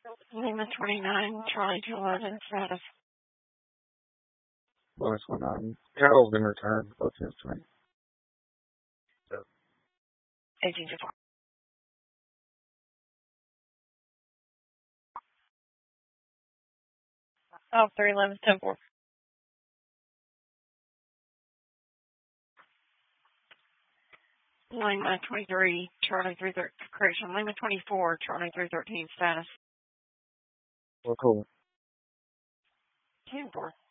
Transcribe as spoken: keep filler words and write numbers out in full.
Lima twenty-nine, Charlie two eleven, status. Bonus one nine. Cattle's been returned. Both units to me. eighteen to four. Oh, three eleven, ten four. Lima twenty-three, Charlie three thirteen, correction, Lima twenty-four, Charlie three thirteen, status. Well, cool. ten four.